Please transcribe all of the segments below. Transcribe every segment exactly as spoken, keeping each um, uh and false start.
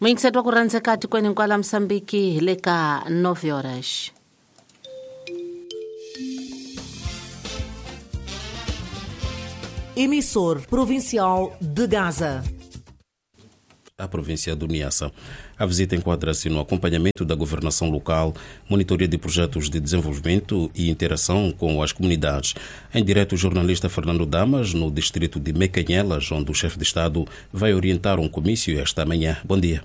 Mwingisetu wa kuranze kati kwenye Nkwala Msambiki leka nove horas. Emissor provincial de Gaza. A província do Niassa. A visita enquadra-se no acompanhamento da governação local, monitoria de projetos de desenvolvimento e interação com as comunidades. Em direto, o jornalista Fernando Damas, no distrito de Mecanhelas, onde o chefe de Estado vai orientar um comício esta manhã. Bom dia.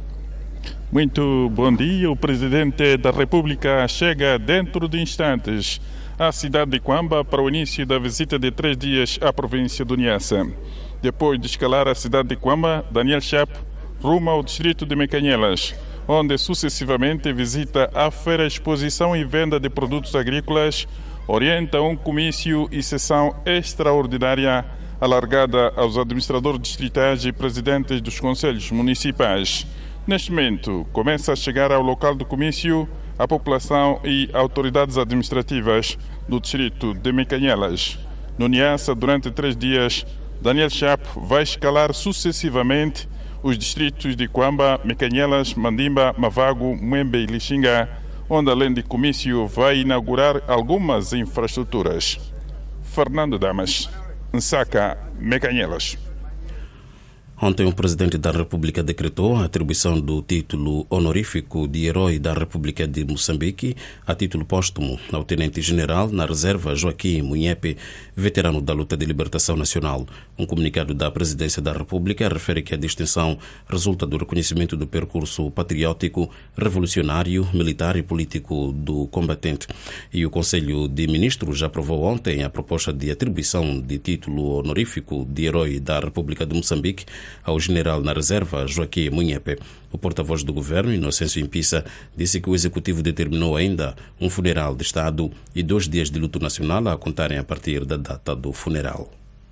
Muito bom dia. O presidente da República chega dentro de instantes à cidade de Quamba para o início da visita de três dias à província do Niassa. Depois de escalar a cidade de Quamba, Daniel Chapo rumo ao distrito de Mecanhelas, onde sucessivamente visita a feira, exposição e venda de produtos agrícolas, orienta um comício e sessão extraordinária alargada aos administradores distritais e presidentes dos conselhos municipais. Neste momento, começa a chegar ao local do comício a população e autoridades administrativas do distrito de Mecanhelas. No Niassa, durante três dias, Daniel Chapo vai escalar sucessivamente os distritos de Quamba, Mecanhelas, Mandimba, Mavago, Mwembe e Lixinga, onde, além de comício, vai inaugurar algumas infraestruturas. Fernando Damas, Nsaka, Mecanhelas. Ontem, o presidente da República decretou a atribuição do título honorífico de Herói da República de Moçambique a título póstumo ao tenente-general na reserva Joaquim Munhepe, veterano da luta de libertação nacional. Um comunicado da Presidência da República refere que a distinção resulta do reconhecimento do percurso patriótico, revolucionário, militar e político do combatente. E o Conselho de Ministros aprovou ontem a proposta de atribuição de título honorífico de Herói da República de Moçambique ao general na reserva Joaquim Munhepe. O porta-voz do governo, Inocêncio Impissa, disse que o executivo determinou ainda um funeral de Estado e dois dias de luto nacional a contarem a partir da data do funeral.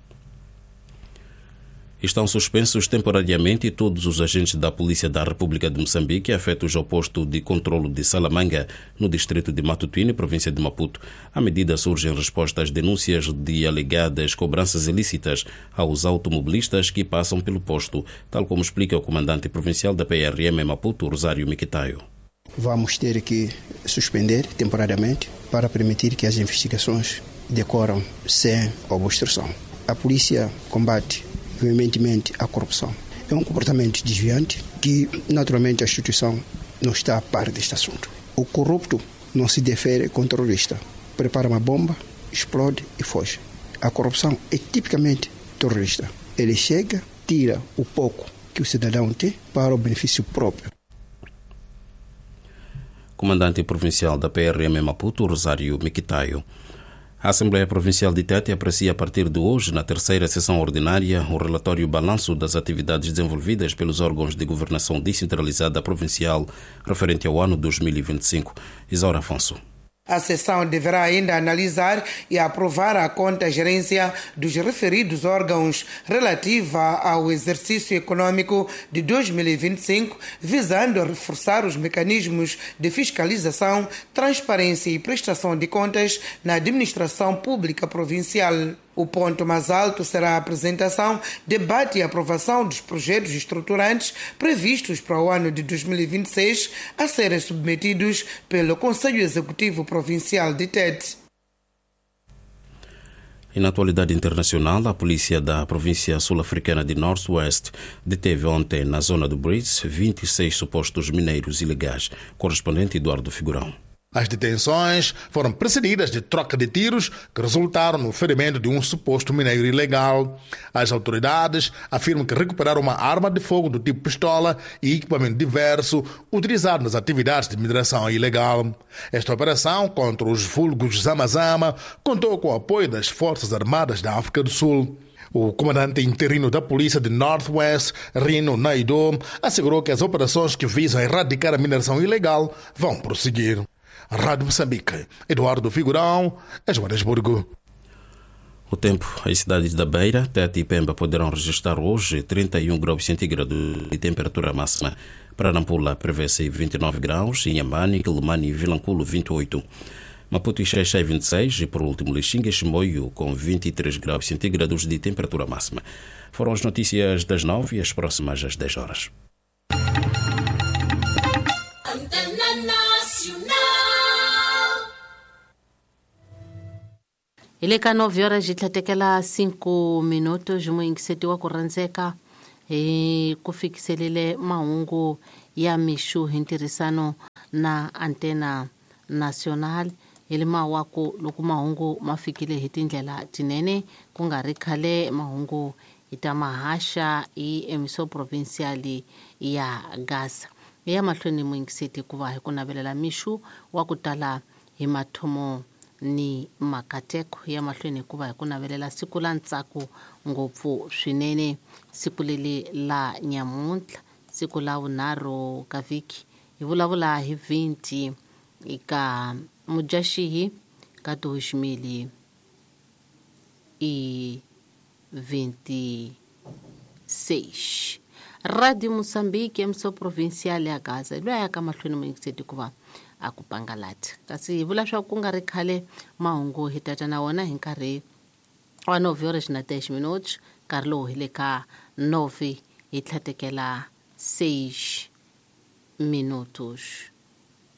Estão suspensos temporariamente todos os agentes da Polícia da República de Moçambique afetos ao posto de controlo de Salamanga, no distrito de Matutuine, província de Maputo. A medida surge em resposta às denúncias de alegadas cobranças ilícitas aos automobilistas que passam pelo posto, tal como explica o comandante provincial da P R M em Maputo, Rosário Miquitaio. Vamos ter que suspender temporariamente para permitir que as investigações decorram sem obstrução. A polícia combate veementemente a corrupção. É um comportamento desviante que, naturalmente, a instituição não está a par deste assunto. O corrupto não se defere com o terrorista. Prepara uma bomba, explode e foge. A corrupção é tipicamente terrorista. Ele chega, tira o pouco que o cidadão tem para o benefício próprio. Comandante provincial da P R M Maputo, Rosário Miquitaio. A Assembleia Provincial de Tete aprecia a partir de hoje, na terceira sessão ordinária, o relatório balanço das atividades desenvolvidas pelos órgãos de governação descentralizada provincial referente ao ano dois mil e vinte e cinco. Isaura Afonso. A sessão deverá ainda analisar e aprovar a conta-gerência dos referidos órgãos relativa ao exercício econômico de dois mil e vinte e cinco, visando reforçar os mecanismos de fiscalização, transparência e prestação de contas na administração pública provincial. O ponto mais alto será a apresentação, debate e aprovação dos projetos estruturantes previstos para o ano de dois mil e vinte e seis a serem submetidos pelo Conselho Executivo Provincial de Tete. E na atualidade internacional, a polícia da província sul-africana de Northwest deteve ontem, na zona do Bridge, vinte e seis supostos mineiros ilegais. Correspondente Eduardo Figurão. As detenções foram precedidas de troca de tiros que resultaram no ferimento de um suposto mineiro ilegal. As autoridades afirmam que recuperaram uma arma de fogo do tipo pistola e equipamento diverso utilizado nas atividades de mineração ilegal. Esta operação contra os vulgos Zama-Zama contou com o apoio das Forças Armadas da África do Sul. O comandante interino da polícia de Northwest, Rino Naido, assegurou que as operações que visam erradicar a mineração ilegal vão prosseguir. Rádio Moçambique, Eduardo Figurão, Joanesburgo. O tempo, as cidades da Beira, Tete e Pemba poderão registrar hoje trinta e um graus centígrados de temperatura máxima. Para Nampula prevê-se vinte e nove graus, em Inhambane, Quilimane e Vilanculo vinte e oito. Maputo e Xai-Xai vinte e seis e, por último, Lixinga e Chimoio com vinte e três graus centígrados de temperatura máxima. Foram as notícias das nove e as próximas às dez horas. ile ka nove horas jitlatekela cinco minutos muingisetiwa kuranzeka e kufikiselele mahungu ya mishu hintirisano na antena national ile mawako loko mahungu mafikile hitindlela tinene kungari khale mahungu itamahasha i emiso provinciali ya Gaza ya mahlweni muingiseti kuva hi kunavelela mishu wa kutala hi mathomo ni makateko ya mahlweni kuva hi kunavelela siku la ntsako ngopfu swinene siku leli la nyamuntla siku la vunharhu ka vhiki hi vulavula hi vhinti ika mujaxihi ka tuximili i vinte seis Radio Moçambique emso provincial ya Gaza lo ya ka mahlweni muingiseti kuva akupangalati kasi hi vula swa ku nga ri khale mahungu hi tata na wona hi nkarhi wa nove horas na dez minutos nkarhi lowu hi le ka nove hi tlhatekela seis minutos